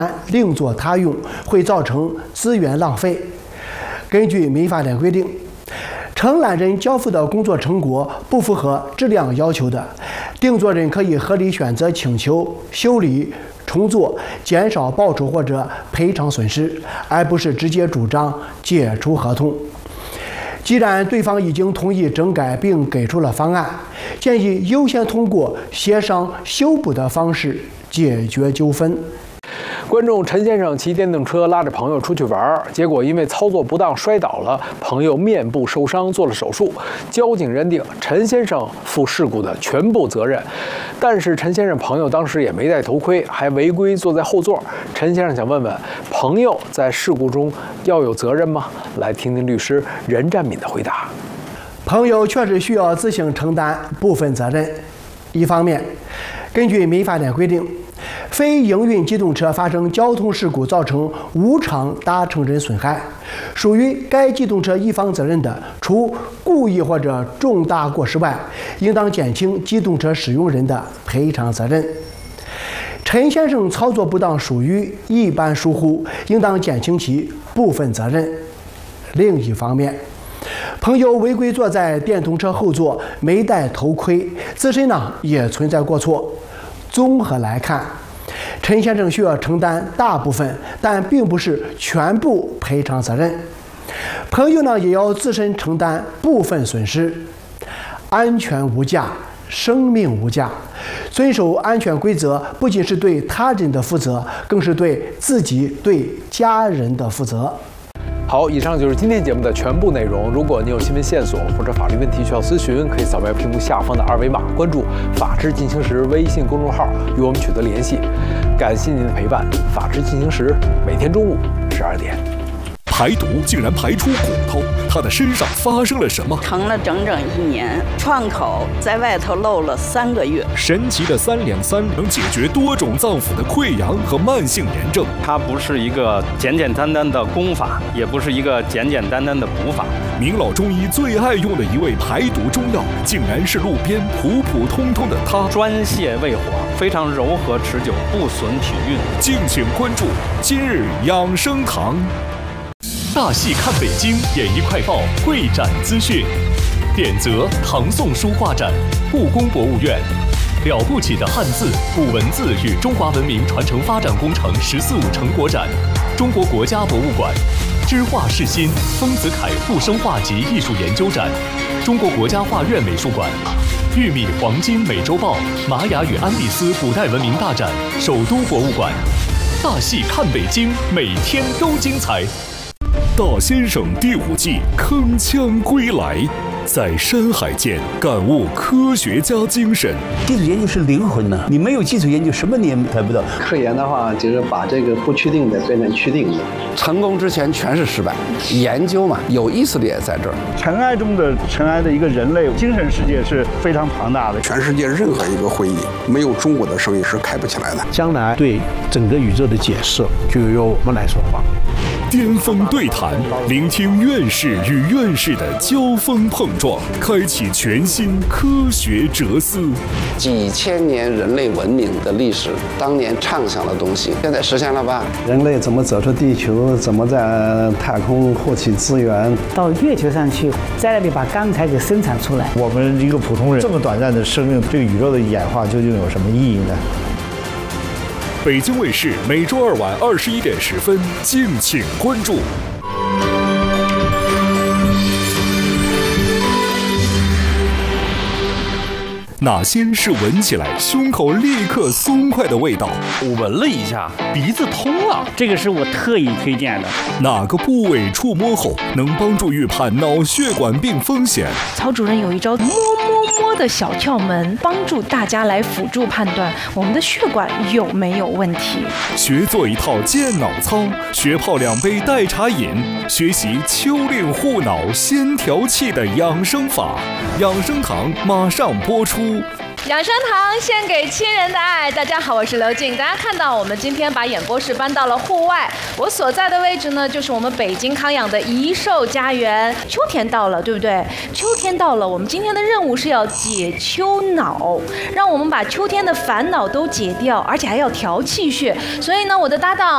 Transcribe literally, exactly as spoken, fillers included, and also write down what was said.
另作他用，会造成资源浪费。根据民法典规定，承揽人交付的工作成果不符合质量要求的，定作人可以合理选择请求修理、重做、减少报酬或者赔偿损失，而不是直接主张解除合同。既然对方已经同意整改并给出了方案，建议优先通过协商修补的方式解决纠纷。 观众陈先生骑电动车拉着朋友出去玩，结果因为操作不当摔倒了，朋友面部受伤，做了手术。交警认定陈先生负事故的全部责任，但是陈先生朋友当时也没戴头盔，还违规坐在后座。陈先生想问问，朋友在事故中要有责任吗？来听听律师任占敏的回答。 朋友确实需要自行承担部分责任。一方面，根据民法典规定，非营运机动车发生交通事故造成无偿搭乘人损害，属于该机动车一方责任的，除故意或者重大过失外，应当减轻机动车使用人的赔偿责任。陈先生操作不当属于一般疏忽，应当减轻其部分责任。另一方面，朋友违规坐在电动车后座，没戴头盔，自身呢也存在过错。综合来看，陈先生需要承担大部分，但并不是全部赔偿责任。朋友呢也要自身承担部分损失。安全无价，生命无价。遵守安全规则不仅是对他人的负责，更是对自己、对家人的负责。 好，以上就是今天节目的全部内容。如果你有新闻线索或者法律问题需要咨询，可以扫描屏幕下方的二维码，关注“法治进行时”微信公众号与我们取得联系。感谢您的陪伴，法治进行时每天中午十二点。 排毒竟然排出骨头，他的身上发生了什么？ 疼了整整一年，创口在外头漏了三个月。 神奇的三两三能解决多种脏腑的溃疡和慢性炎症。 它不是一个简简单单的功法，也不是一个简简单单的补法。 名老中医最爱用的一味排毒中药，竟然是路边普普通通的他。 专泻胃火，非常柔和持久，不损脾运。 敬请关注今日养生堂。大戏看北京演艺快报会展资讯：典则唐宋书画展，故宫博物院了不起的汉字、古文字与中华文明传承发展工程“十四五”成果展，中国国家博物馆知画世新丰子恺陆生画集艺术研究展，中国国家画院美术馆玉米黄金美洲豹玛雅与安第斯古代文明大展，首都博物馆。大戏看北京，每天都精彩。大先生第五季铿锵归来，在山海间感悟科学家精神。 基础研究是灵魂呢，你没有基础研究，什么你也谈不到。 科研的话，就是把这个不确定的变成确定的。 成功之前全是失败，研究嘛，有意思的也在这儿。 尘埃中的尘埃的一个人类精神世界是非常庞大的。 全世界任何一个会议，没有中国的声音是开不起来的。 将来对整个宇宙的解释，就由我们来说话。 巅峰对谈，聆听院士与院士的交锋碰撞，开启全新科学哲思。 几千年人类文明的历史，当年畅想的东西，现在实现了吧？ 人类怎么走出地球？怎么在太空获取资源？ 到月球上去，在那里把钢材给生产出来。 我们一个普通人这么短暂的生命，这个宇宙的演化究竟有什么意义呢？ 北京卫视每周二晚二十一点十分，敬请关注。哪些是闻起来胸口立刻松快的味道？ 我闻了一下，鼻子通了， 这个是我特意推荐的。 哪个部位触摸后能帮助预判脑血管病风险？ 曹主任有一招摸摸摸的小窍门，帮助大家来辅助判断我们的血管有没有问题。 学做一套健脑操，学泡两杯代茶饮，学习秋令护脑先调气的养生法。养生堂马上播出。 养生堂献给亲人的爱。大家好，我是刘静。大家看到我们今天把演播室搬到了户外，我所在的位置呢，就是我们北京康养的颐寿家园。秋天到了，对不对？秋天到了，我们今天的任务是要解秋恼，让我们把秋天的烦恼都解掉，而且还要调气血。所以呢，我的搭档